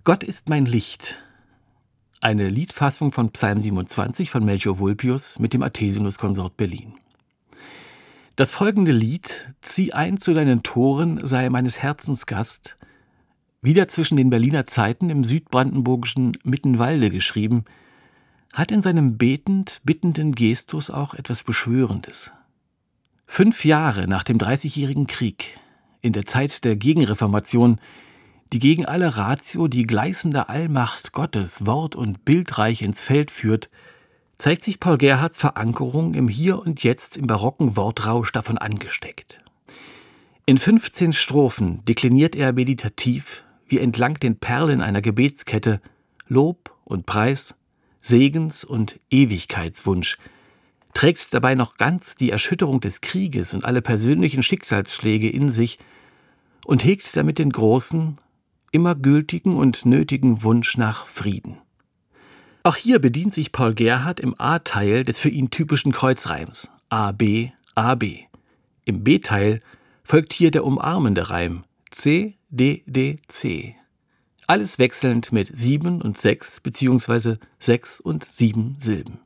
Gott ist mein Licht. Eine Liedfassung von Psalm 27 von Melchior Vulpius mit dem Athesinuskonsort Berlin. Das folgende Lied, Zieh ein zu deinen Toren, sei meines Herzens Gast, wieder zwischen den Berliner Zeiten im südbrandenburgischen Mittenwalde geschrieben, hat in seinem bittenden Gestus auch etwas Beschwörendes. 5 Jahre nach dem Dreißigjährigen Krieg, in der Zeit der Gegenreformation, die gegen alle Ratio die gleißende Allmacht Gottes wort- und bildreich ins Feld führt, zeigt sich Paul Gerhardts Verankerung im Hier und Jetzt im barocken Wortrausch davon angesteckt. In 15 Strophen dekliniert er meditativ, wie entlang den Perlen einer Gebetskette, Lob und Preis, Segens- und Ewigkeitswunsch, trägt dabei noch ganz die Erschütterung des Krieges und alle persönlichen Schicksalsschläge in sich und hegt damit den großen, immer gültigen und nötigen Wunsch nach Frieden. Auch hier bedient sich Paul Gerhardt im A-Teil des für ihn typischen Kreuzreims A-B, A-B. Im B-Teil folgt hier der umarmende Reim C, D, D, C. Alles wechselnd mit 7 und 6 bzw. 6 und 7 Silben.